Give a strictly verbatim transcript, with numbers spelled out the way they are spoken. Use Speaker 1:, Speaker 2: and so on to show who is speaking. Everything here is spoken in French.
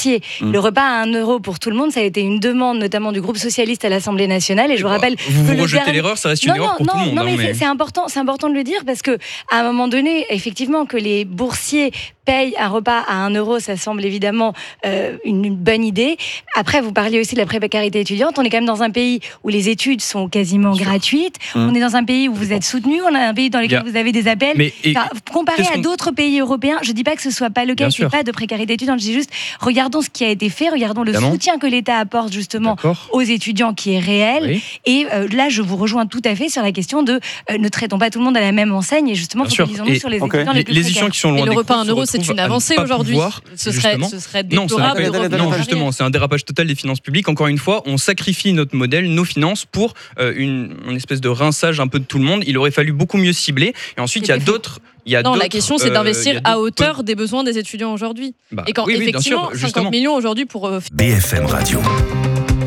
Speaker 1: boursiers. Mmh. Le repas à un euro pour tout le monde, ça a été une demande notamment du groupe socialiste à l'Assemblée nationale. Et je vous
Speaker 2: bah,
Speaker 1: rappelle
Speaker 2: vous
Speaker 1: que
Speaker 2: vous rejetez
Speaker 1: dernier...
Speaker 2: l'erreur, ça reste une
Speaker 1: non,
Speaker 2: erreur
Speaker 1: non,
Speaker 2: pour
Speaker 1: non,
Speaker 2: tout le monde.
Speaker 1: Non,
Speaker 2: hein,
Speaker 1: mais,
Speaker 2: mais...
Speaker 1: C'est, c'est important, c'est important de le dire parce que à un moment donné, effectivement, que les boursiers payent un repas à un euro, ça semble évidemment euh, une, une bonne idée. Après, vous parliez aussi de la précarité étudiante. On est quand même dans un pays où les études sont quasiment Bien gratuites. Mmh. On est dans un pays où vous êtes soutenu. On a un pays dans lequel Bien. vous avez des appels. Mais, et, enfin, comparé à d'autres pays européens, je ne dis pas que ce soit pas le cas. C'est pas de précarité étudiante. Je dis juste, regardons ce qui a été fait. Regardons le Évidemment. soutien que l'État apporte justement D'accord. aux étudiants, qui est réel. Oui. Et euh, là, je vous rejoins tout à fait sur la question de euh, ne traitons pas tout le monde à la même enseigne. Et justement, focalisons-nous sur les okay. étudiants les, les plus
Speaker 2: les
Speaker 1: précaires.
Speaker 2: étudiants qui sont loin
Speaker 3: et le
Speaker 2: des
Speaker 3: repas à un euro, c'est une avancée aujourd'hui. Ce serait, ce serait déplorable.
Speaker 2: Non, c'est un, non justement, c'est un dérapage total des finances publiques. Encore une fois, on sacrifie notre modèle, nos finances, pour euh, une, une espèce de rinçage un peu de tout le monde. Il aurait fallu beaucoup mieux cibler. Et ensuite, il y a d'autres... Il y a
Speaker 3: non, la question, c'est d'investir
Speaker 2: euh,
Speaker 3: à hauteur des besoins des étudiants aujourd'hui.
Speaker 2: Bah,
Speaker 3: et quand
Speaker 2: oui,
Speaker 3: effectivement,
Speaker 2: oui, sûr,
Speaker 3: cinquante millions aujourd'hui pour... Euh...
Speaker 4: B F M Radio.